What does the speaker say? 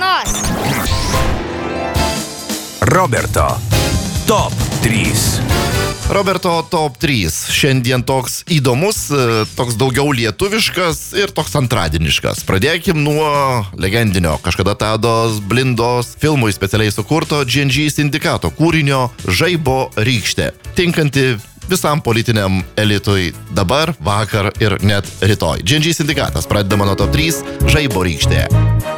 dienos. Roberto Top 3. Roberto Top 3. Šiandien toks įdomus, toks daugiau lietuviškas ir toks antradieniškas. Pradėkim nuo legendinio kažkada Tados Blindos filmui specialiai sukurto G&G sindikato kūrinio Žaibo rykštė. Tinkanti visam politiniam elitui dabar, vakar ir net rytoj. G&G sindikatas pradedama nuo Top 3 Žaibo rykštė.